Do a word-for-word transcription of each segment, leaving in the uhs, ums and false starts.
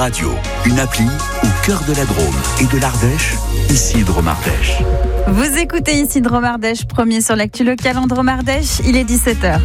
Radio, une appli au cœur de la Drôme et de l'Ardèche, ici Drôme Ardèche. Vous écoutez ici Drôme Ardèche, premier sur l'actu locale en Drôme Ardèche, il est dix-sept heures.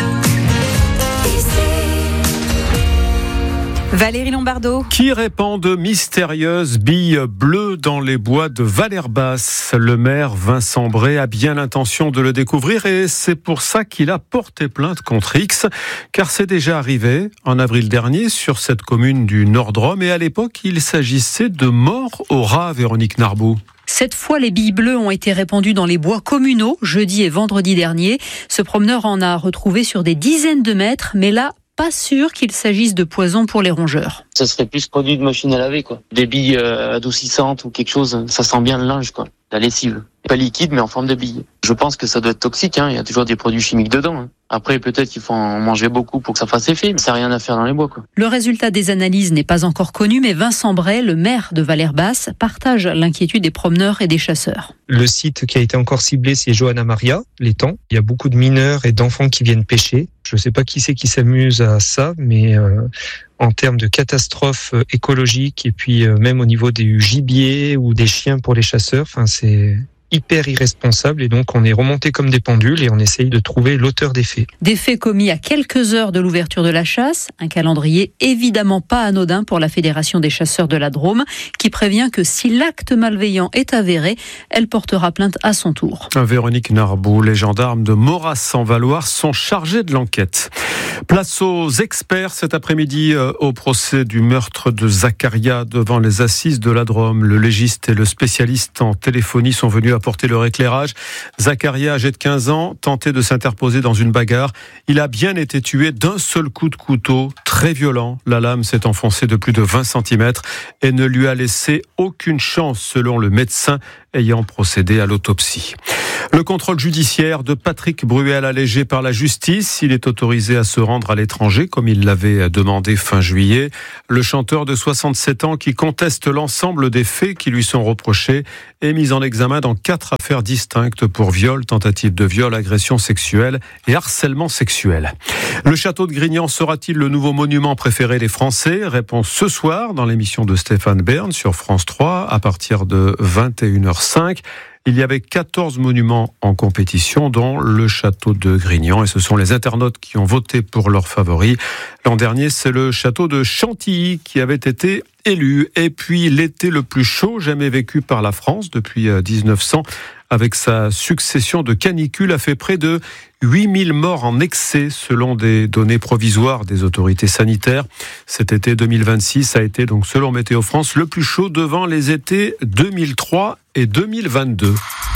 Valérie Lombardo. Qui répand de mystérieuses billes bleues dans les bois de Vallherbasse. Le maire Vincent Bray a bien l'intention de le découvrir et c'est pour ça qu'il a porté plainte contre X, car c'est déjà arrivé en avril dernier sur cette commune du Nord-Drôme et à l'époque il s'agissait de morts au rat, Véronique Narbou. Cette fois, les billes bleues ont été répandues dans les bois communaux jeudi et vendredi dernier. Ce promeneur en a retrouvé sur des dizaines de mètres, mais là, pas sûr qu'il s'agisse de poison pour les rongeurs. Ça serait plus produit de machine à laver, quoi. Des billes euh, adoucissantes ou quelque chose, ça sent bien le linge, quoi. La lessive. Pas liquide, mais en forme de billes. Je pense que ça doit être toxique, hein. Il y a toujours des produits chimiques dedans, hein. Après, peut-être qu'il faut en manger beaucoup pour que ça fasse effet, mais ça n'a rien à faire dans les bois, quoi. Le résultat des analyses n'est pas encore connu, mais Vincent Bray, le maire de Vallherbasse, partage l'inquiétude des promeneurs et des chasseurs. Le site qui a été encore ciblé, c'est Johanna Maria, l'étang. Il y a beaucoup de mineurs et d'enfants qui viennent pêcher. Je ne sais pas qui c'est qui s'amuse à ça, mais euh, en termes de catastrophe écologique et puis euh, même au niveau du gibier ou des chiens pour les chasseurs, enfin c'est hyper irresponsable et donc on est remonté comme des pendules et on essaye de trouver l'auteur des faits. Des faits commis à quelques heures de l'ouverture de la chasse, un calendrier évidemment pas anodin pour la Fédération des chasseurs de la Drôme qui prévient que si l'acte malveillant est avéré, elle portera plainte à son tour. Véronique Narbou, les gendarmes de Moras-en-Valoir sont chargés de l'enquête. Place aux experts cet après-midi euh, au procès du meurtre de Zakaria devant les assises de la Drôme. Le légiste et le spécialiste en téléphonie sont venus apporter leur éclairage. Zakaria, âgé de quinze ans, tentait de s'interposer dans une bagarre. Il a bien été tué d'un seul coup de couteau, très violent. La lame s'est enfoncée de plus de vingt centimètres et ne lui a laissé aucune chance selon le médecin ayant procédé à l'autopsie. Le contrôle judiciaire de Patrick Bruel allégé par la justice. Il est autorisé à se rendre à l'étranger comme il l'avait demandé fin juillet. Le chanteur de soixante-sept ans qui conteste l'ensemble des faits qui lui sont reprochés est mis en examen dans quatre affaires distinctes pour viol, tentative de viol, agression sexuelle et harcèlement sexuel. Le château de Grignan sera-t-il le nouveau monument préféré des Français ? Réponse ce soir dans l'émission de Stéphane Bern sur France trois à partir de vingt et une heures cinq. Il y avait quatorze monuments en compétition, dont le château de Grignan. Et ce sont les internautes qui ont voté pour leur favori. L'an dernier, c'est le château de Chantilly qui avait été élu. Et puis, l'été le plus chaud jamais vécu par la France depuis dix-neuf cents, avec sa succession de canicules, a fait près de huit mille morts en excès, selon des données provisoires des autorités sanitaires. Cet été deux mille vingt-six a été, donc selon Météo France, le plus chaud devant les étés deux mille trois et deux mille vingt-deux.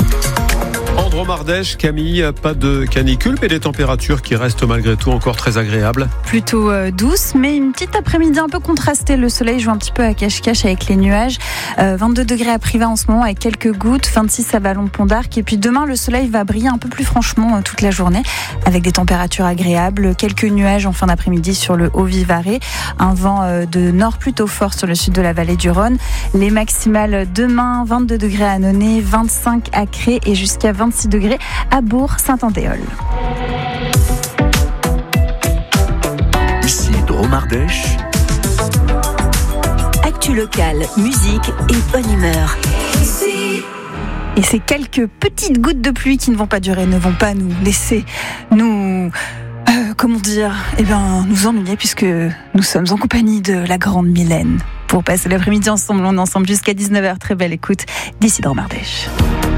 En Drôme Ardèche, Camille, pas de canicule, mais des températures qui restent malgré tout encore très agréables. Plutôt euh, douce, mais une petite après-midi un peu contrastée. Le soleil joue un petit peu à cache-cache avec les nuages. Euh, vingt-deux degrés à Privas en ce moment avec quelques gouttes, vingt-six à Vallon-Pont d'Arc. Et puis demain, le soleil va briller un peu plus franchement euh, toute la journée avec des températures agréables. Quelques nuages en fin d'après-midi sur le Haut-Vivarais. Un vent euh, de nord plutôt fort sur le sud de la vallée du Rhône. Les maximales demain, vingt-deux degrés à Annonay, vingt-cinq à Cré et jusqu'à vingt-six degrés à Bourg-Saint-Andéol. Ici Drôme Ardèche. Actu locale, musique et bonne humeur. Et ces quelques petites gouttes de pluie qui ne vont pas durer, ne vont pas nous laisser nous... Euh, comment dire, eh bien, nous ennuyer puisque nous sommes en compagnie de la grande Mylène. Pour passer l'après-midi ensemble, on est ensemble jusqu'à dix-neuf heures. Très belle écoute d'ici Drôme Ardèche.